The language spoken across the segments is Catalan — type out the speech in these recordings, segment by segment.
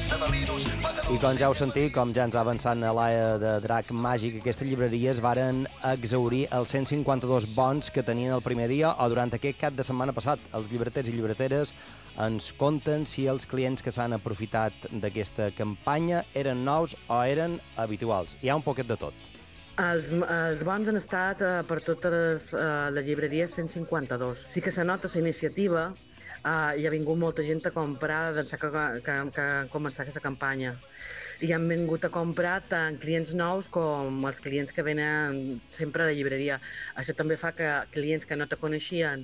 I com ja heu sentit, com ja ens ha avançat Laia de Drac Màgic, aquestes llibreries varen exaurir els 152 bons que tenien el primer dia o durant aquest cap de setmana passat. Els llibreters i llibreteres ens conten si els clients que s'han aprofitat d'aquesta campanya eren nous o eren habituals. Hi ha un poquet de tot. Els bons han estat per totes les llibreries 152. Sí que se nota la iniciativa, hi ha vingut molta gent a comprar d'ençà que començar aquesta campanya. I han vingut a comprar tant clients nous com els clients que venen sempre a la llibreria. Això també fa que clients que no te coneixien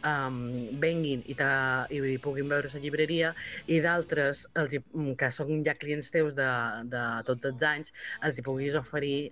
venguin i puguin veure la llibreria, i d'altres que són ja clients teus de tots els anys els hi puguis oferir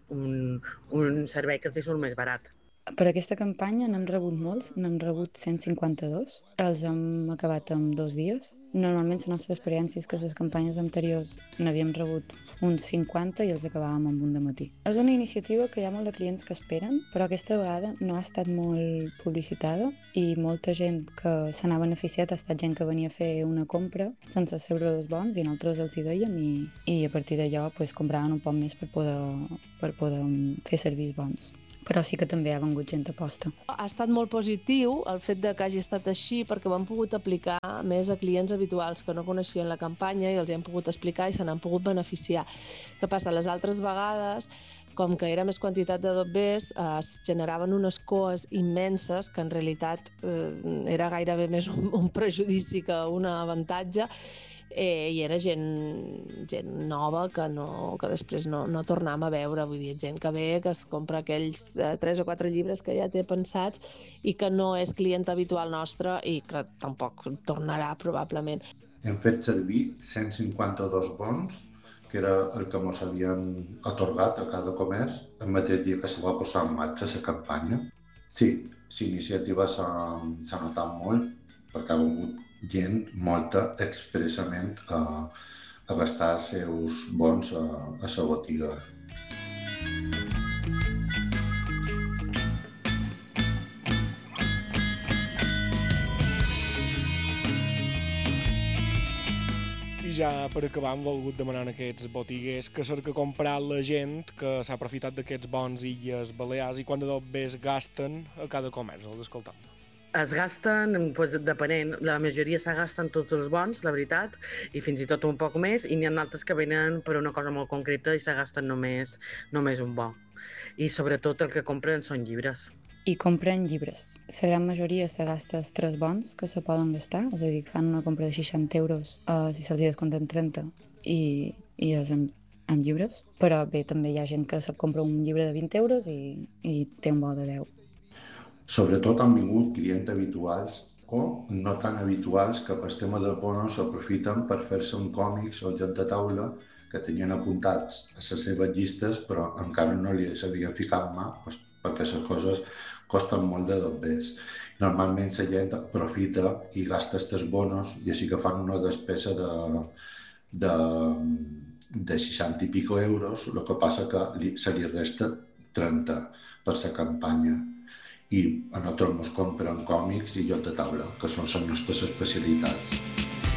un servei que els hi surt més barat. Per aquesta campanya n'hem rebut molts, n'hem rebut 152. Els hem acabat en 2 dies. Normalment la nostra experiència és que les campanyes anteriors n'havíem rebut uns 50 i els acabàvem amb un dematí. És una iniciativa que hi ha molt de clients que esperen, però aquesta vegada no ha estat molt publicitada i molta gent que se n'ha beneficiat ha estat gent que venia a fer una compra sense seure els bons i nosaltres els hi dèiem i a partir d'allò compraven un poc més per poder fer servir els bons. Però sí que també ha vengut gent a posta. Ha estat molt positiu el fet de que hagi estat així perquè ho han pogut aplicar més a clients habituals que no coneixien la campanya i els hi han pogut explicar i se n'han pogut beneficiar. Què passa? Les altres vegades, com que era més quantitat de dobbers, es generaven unes coes immenses que en realitat era gairebé més un prejudici que un avantatge, i era gent nova que després no tornàvem a veure, vull dir, gent que ve, que es compra aquells 3 o 4 llibres que ja té pensats i que no és client habitual nostre i que tampoc tornarà probablement. Hem fet servir 152 bons, que era el que ens havien atorgat a cada comerç el mateix dia que se va posar en marxa la campanya. Sí, l'iniciativa s'ha notat molt perquè ha vingut gent molta expressament a gastar els seus bons a la botiga. I ja per acabar hem volgut demanar a aquests botiguers que cerca comprar la gent que s'ha aprofitat d'aquests bons Illes Balears i quant de dobbers gasten a cada comerç, els escoltam. Es gasten, depenent, la majoria se gasten tots els bons, la veritat, i fins i tot un poc més, i n'hi ha altres que venen per una cosa molt concreta i se gasten només un bo. I sobretot el que compren són llibres. I compren llibres. La gran majoria se gasta els 3 bons que se poden gastar, és a dir, fan una compra de 60 euros si se'ls descompten 30 i és amb llibres, però bé, també hi ha gent que se compra un llibre de 20 euros i té un bo de 10. Sobretot han vingut clients habituals o no tan habituals que pel tema del bono s'aprofiten per fer-se un còmics o joc de taula que tenien apuntats a les seves llistes però encara no li s'havien ficat mà perquè les coses costen molt de dobbers. Normalment la gent aprofita i gasta aquests bonos i així que fan una despesa de 60 i pico euros, el que passa que se li resta 30 per la campanya. I a nosaltres ens compren còmics i joc de taula, que són les nostres especialitats.